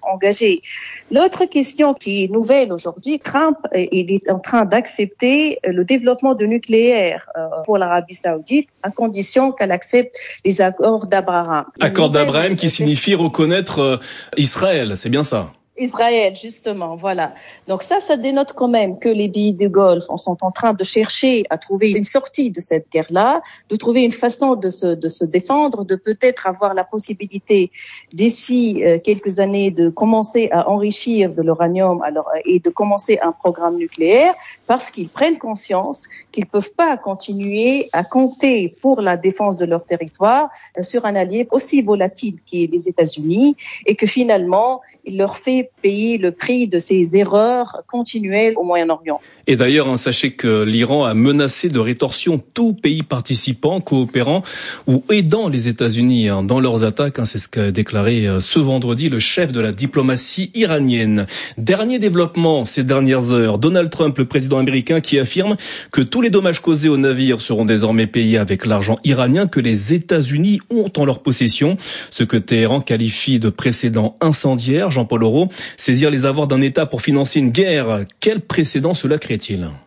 engagés. L'autre question qui est nouvelle aujourd'hui, Trump il est en train d'accepter le développement de nucléaire pour l'Arabie Saoudite à condition qu'elle accepte les accords d'Abraham. Accords d'Abraham qui signifie reconnaître Israël, c'est bien ça? Israël, justement, voilà. Donc ça dénote quand même que les pays du Golfe sont en train de chercher à trouver une sortie de cette guerre-là, de trouver une façon de se défendre, de peut-être avoir la possibilité d'ici quelques années de commencer à enrichir de l'uranium et de commencer un programme nucléaire, parce qu'ils prennent conscience qu'ils peuvent pas continuer à compter pour la défense de leur territoire sur un allié aussi volatile qui est les États-Unis, et que finalement il leur fait payer le prix de ces erreurs continuelles au Moyen-Orient. Et d'ailleurs, sachez que l'Iran a menacé de rétorsion tout pays participant, coopérant ou aidant les États-Unis dans leurs attaques. C'est ce qu'a déclaré ce vendredi le chef de la diplomatie iranienne. Dernier développement ces dernières heures, Donald Trump, le président américain, qui affirme que tous les dommages causés aux navires seront désormais payés avec l'argent iranien que les États-Unis ont en leur possession. Ce que Téhéran qualifie de précédent incendiaire. Jean-Paul Aureau, saisir les avoirs d'un État pour financer une guerre, quel précédent cela crée-t-il?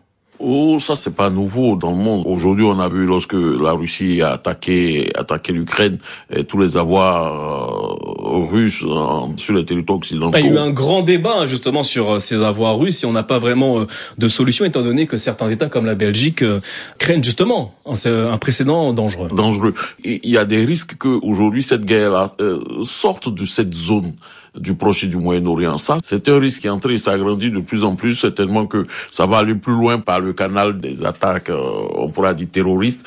Oh, ça c'est pas nouveau dans le monde. Aujourd'hui, on a vu lorsque la Russie a attaqué l'Ukraine, tous les avoirs russes sur les territoires occidentaux. Il y a eu un grand débat justement sur ces avoirs russes et on n'a pas vraiment de solution étant donné que certains États comme la Belgique craignent justement un précédent dangereux. Il y a des risques que aujourd'hui cette guerre-là sorte de cette zone du Proche et du Moyen-Orient. Ça, c'est un risque qui est en train de s'agrandir de plus en plus, certainement que ça va aller plus loin par le canal des attaques, on pourrait dire terroristes,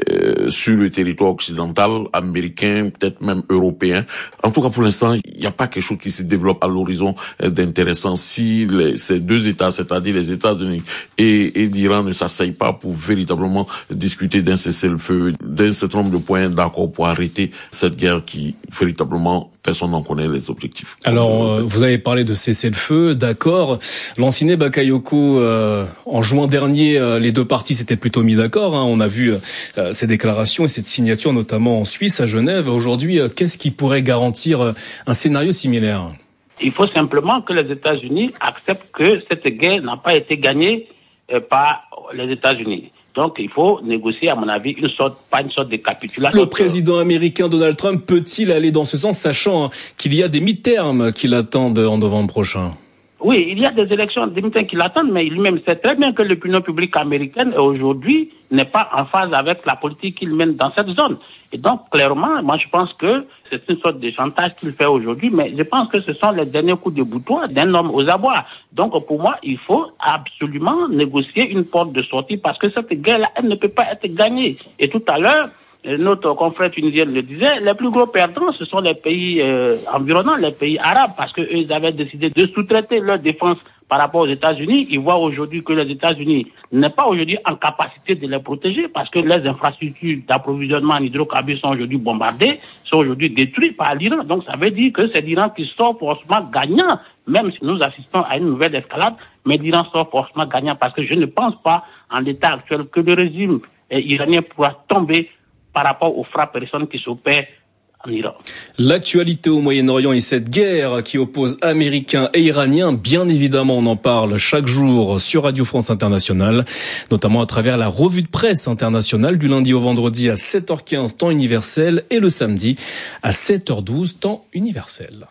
sur le territoire occidental, américain, peut-être même européen. En tout cas, pour l'instant, il n'y a pas quelque chose qui se développe à l'horizon d'intéressant. Si ces deux États, c'est-à-dire les États-Unis et l'Iran, ne s'asseyent pas pour véritablement discuter d'un cessez-le-feu, d'un certain nombre de points d'accord pour arrêter cette guerre qui, véritablement, personne n'en connaît les objectifs. Alors, vous avez parlé de cessez-le-feu, d'accord. Lanciné Bakayoko, en juin dernier, les deux parties s'étaient plutôt mis d'accord. On a vu ces déclarations et cette signature, notamment en Suisse, à Genève. Aujourd'hui, qu'est-ce qui pourrait garantir un scénario similaire? Il faut simplement que les États-Unis acceptent que cette guerre n'a pas été gagnée par les États-Unis. Donc, il faut négocier, à mon avis, pas une sorte de capitulation. Le président américain Donald Trump peut-il aller dans ce sens, sachant qu'il y a des mi-termes qui l'attendent en novembre prochain? Oui, il y a des élections, des mi-termes qui l'attendent, mais lui-même sait très bien que l'opinion publique américaine, aujourd'hui, n'est pas en phase avec la politique qu'il mène dans cette zone. Et donc, clairement, moi, je pense que c'est une sorte de chantage qu'il fait aujourd'hui, mais je pense que ce sont les derniers coups de bouton d'un homme aux abois. Donc, pour moi, il faut absolument négocier une porte de sortie parce que cette guerre-là, elle ne peut pas être gagnée. Et tout à l'heure, notre confrère tunisien le disait, les plus gros perdants, ce sont les pays environnants, les pays arabes, parce que eux, ils avaient décidé de sous-traiter leur défense par rapport aux États-Unis. Ils voient aujourd'hui que les États-Unis n'est pas aujourd'hui en capacité de les protéger parce que les infrastructures d'approvisionnement en hydrocarbures sont aujourd'hui bombardées, sont aujourd'hui détruites par l'Iran. Donc ça veut dire que c'est l'Iran qui sort forcément gagnant, même si nous assistons à une nouvelle escalade, mais l'Iran sort forcément gagnant parce que je ne pense pas, en l'état actuel, que le régime iranien pourra tomber par rapport aux frappes récentes qui s'opèrent en Iran. L'actualité au Moyen-Orient et cette guerre qui oppose Américains et Iraniens, bien évidemment, on en parle chaque jour sur Radio France Internationale, notamment à travers la revue de presse internationale du lundi au vendredi à 7h15 temps universel et le samedi à 7h12 temps universel.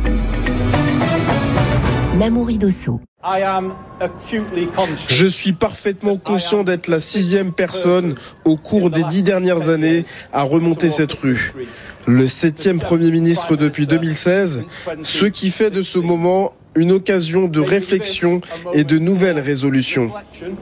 Namouri Dosso. Je suis parfaitement conscient d'être la 6e personne au cours des 10 dernières années à remonter cette rue. Le 7e Premier ministre depuis 2016, ce qui fait de ce moment une occasion de réflexion et de nouvelles résolutions.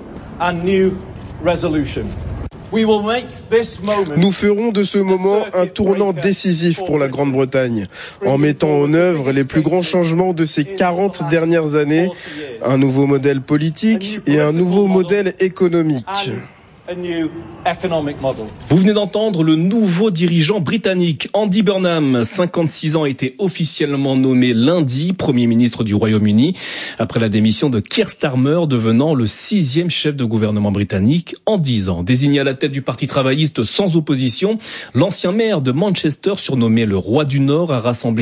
Nous ferons de ce moment un tournant décisif pour la Grande-Bretagne, en mettant en œuvre les plus grands changements de ces 40 dernières années, un nouveau modèle politique et un nouveau modèle économique. Vous venez d'entendre le nouveau dirigeant britannique, Andy Burnham, 56 ans, a été officiellement nommé lundi Premier ministre du Royaume-Uni, après la démission de Keir Starmer, devenant le 6e chef de gouvernement britannique en 10 ans. Désigné à la tête du Parti travailliste sans opposition, l'ancien maire de Manchester, surnommé le Roi du Nord, a rassemblé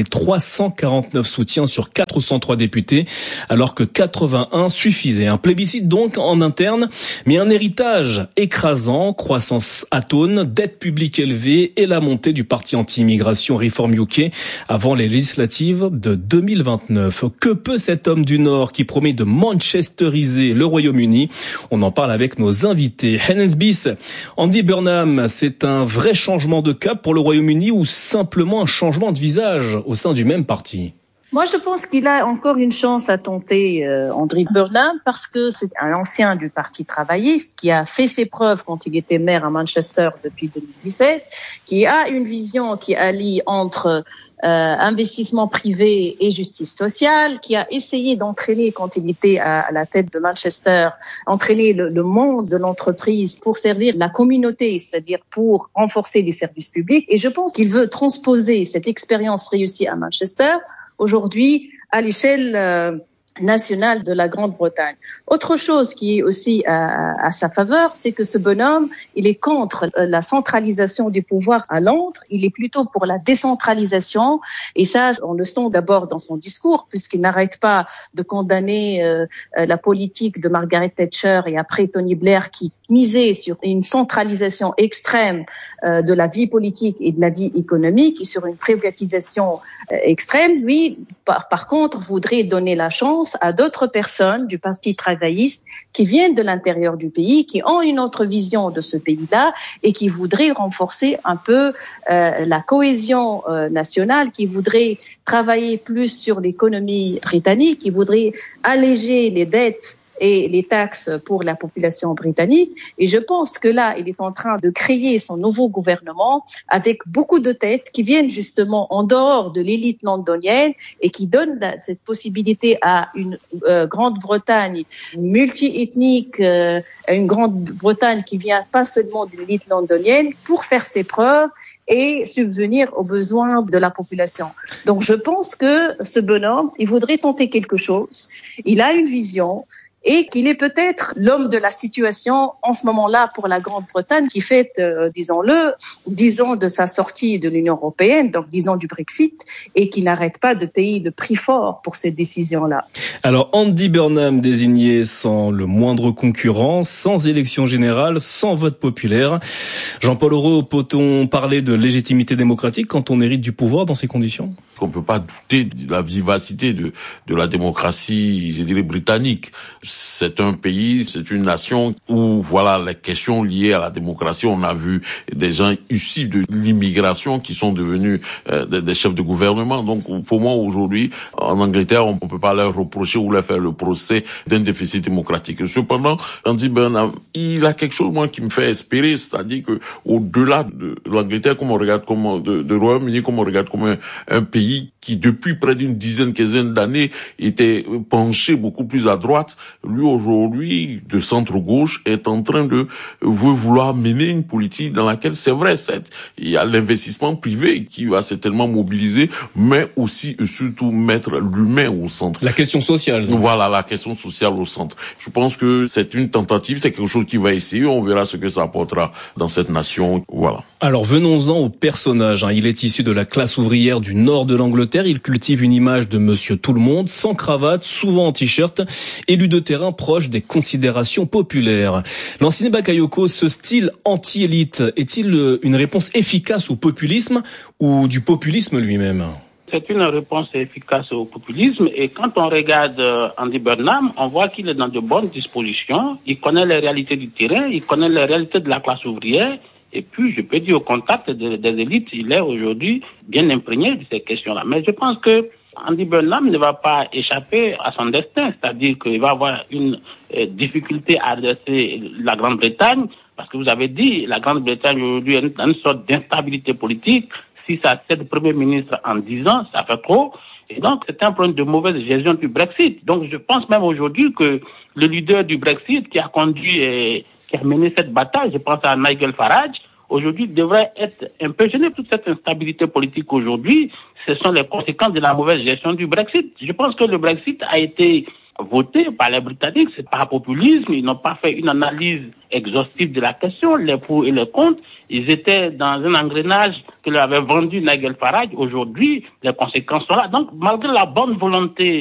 349 soutiens sur 403 députés, alors que 81 suffisaient. Un plébiscite donc en interne, mais un héritage écrasant, croissance atone, dette publique élevée et la montée du parti anti-immigration Reform UK avant les législatives de 2029. Que peut cet homme du Nord qui promet de manchesteriser le Royaume-Uni? On en parle avec nos invités. Hennensbis, Andy Burnham, c'est un vrai changement de cap pour le Royaume-Uni ou simplement un changement de visage au sein du même parti? Moi, je pense qu'il a encore une chance à tenter, Andy Burnham, parce que c'est un ancien du Parti travailliste qui a fait ses preuves quand il était maire à Manchester depuis 2017, qui a une vision qui allie entre investissement privé et justice sociale, qui a essayé d'entraîner, quand il était à la tête de Manchester, entraîner le monde de l'entreprise pour servir la communauté, c'est-à-dire pour renforcer les services publics. Et je pense qu'il veut transposer cette expérience réussie à Manchester aujourd'hui à l'échelle nationale de la Grande-Bretagne. Autre chose qui est aussi à sa faveur, c'est que ce bonhomme, il est contre la centralisation du pouvoir à Londres, il est plutôt pour la décentralisation, et ça, on le sent d'abord dans son discours, puisqu'il n'arrête pas de condamner la politique de Margaret Thatcher et après Tony Blair qui misait sur une centralisation extrême de la vie politique et de la vie économique et sur une privatisation extrême. Lui, par contre, voudrait donner la chance à d'autres personnes du Parti travailliste qui viennent de l'intérieur du pays, qui ont une autre vision de ce pays-là et qui voudraient renforcer un peu la cohésion nationale, qui voudraient travailler plus sur l'économie britannique, qui voudraient alléger les dettes et les taxes pour la population britannique. Et je pense que là, il est en train de créer son nouveau gouvernement avec beaucoup de têtes qui viennent justement en dehors de l'élite londonienne et qui donnent cette possibilité à une Grande-Bretagne multi-ethnique, une Grande-Bretagne qui vient pas seulement de l'élite londonienne pour faire ses preuves et subvenir aux besoins de la population. Donc je pense que ce bonhomme, il voudrait tenter quelque chose. Il a une vision et qu'il est peut-être l'homme de la situation en ce moment-là pour la Grande-Bretagne qui fête, disons-le, 10 ans de sa sortie de l'Union européenne, donc 10 ans du Brexit, et qui n'arrête pas de payer le prix fort pour cette décision-là. Alors Andy Burnham désigné sans le moindre concurrent, sans élection générale, sans vote populaire. Jean-Paul Aureau, peut-on parler de légitimité démocratique quand on hérite du pouvoir dans ces conditions ? On peut pas douter de la vivacité de la démocratie, je dirais, britannique. C'est un pays, c'est une nation où, voilà, les questions liées à la démocratie, on a vu des gens issus de l'immigration qui sont devenus des chefs de gouvernement. Donc, pour moi, aujourd'hui, en Angleterre, on peut pas leur reprocher ou leur faire le procès d'un déficit démocratique. Cependant, Andy Burnham, il a quelque chose, moi, qui me fait espérer, c'est-à-dire que, au-delà de l'Angleterre, comme on regarde comme de Royaume-Uni, comme on regarde comme un pays qui, depuis près d'une quinzaine d'années, était penché beaucoup plus à droite, lui, aujourd'hui, de centre-gauche, est en train de vouloir mener une politique dans laquelle, c'est vrai, il y a l'investissement privé qui va certainement mobiliser, mais aussi et surtout mettre l'humain au centre. La question sociale. Voilà, la question sociale au centre. Je pense que c'est une tentative, c'est quelque chose qui va essayer, on verra ce que ça apportera dans cette nation. Voilà. Alors venons-en au personnage. Il est issu de la classe ouvrière du nord de l'Angleterre. Il cultive une image de monsieur tout-le-monde, sans cravate, souvent en t-shirt, élu de terrain proche des considérations populaires. Lansine Bakayoko, ce style anti-élite, est-il une réponse efficace au populisme ou du populisme lui-même ? C'est une réponse efficace au populisme et quand on regarde Andy Burnham, on voit qu'il est dans de bonnes dispositions. Il connaît les réalités du terrain, il connaît les réalités de la classe ouvrière. Et puis, je peux dire, au contact des élites, il est aujourd'hui bien imprégné de ces questions-là. Mais je pense que Andy Burnham ne va pas échapper à son destin, c'est-à-dire qu'il va avoir une difficulté à adresser la Grande-Bretagne, parce que vous avez dit, la Grande-Bretagne aujourd'hui est dans une sorte d'instabilité politique. Si ça cède Premier ministre en 10 ans, ça fait trop. Et donc, c'est un problème de mauvaise gestion du Brexit. Donc, je pense même aujourd'hui que le leader du Brexit qui a conduit qui a mené cette bataille, je pense à Nigel Farage, aujourd'hui devrait être un peu gêné. Toute cette instabilité politique aujourd'hui, ce sont les conséquences de la mauvaise gestion du Brexit. Je pense que le Brexit a été voté par les Britanniques, c'est par populisme, ils n'ont pas fait une analyse exhaustive de la question, les pour et les contre. Ils étaient dans un engrenage que leur avait vendu Nigel Farage. Aujourd'hui, les conséquences sont là. Donc, malgré la bonne volonté